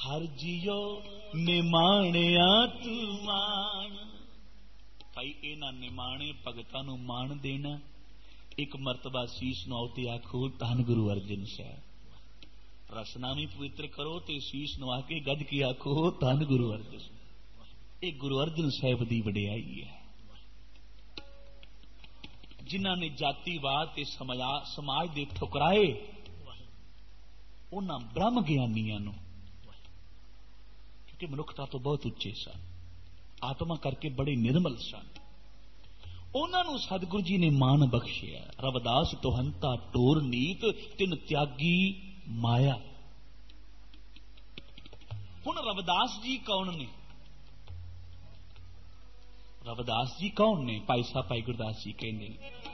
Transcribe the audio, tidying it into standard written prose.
हर जियो निमाणिया तू मान। भाई इन्हां निमाणे भगतां नूं मान देना। एक मरतबा शीश नौ ते आखो धन गुरु अर्जन साहब। रसना भी पवित्र करो ते शीश नवा के गज के आखो धन गुरु अर्जन। ये गुरु अर्जन साहब की वडियाई है। जिन्हां ने जातिवाद ते समाज दे ठुकराए उन्हां ब्रह्म ज्ञानियां नूं, क्योंकि मनुखता तो बहुत उच्चे सन, आत्मा करके बड़े निर्मल सन, उन्हां नूं सतगुरु जी ने मान बख्शिया। रविदास तो हंता टोर नीत तिन त्यागी माया। हुण रविदास जी कौन ने? रविदास जी कौन ने? भाई साहब भाई गुरदास जी कहते हैं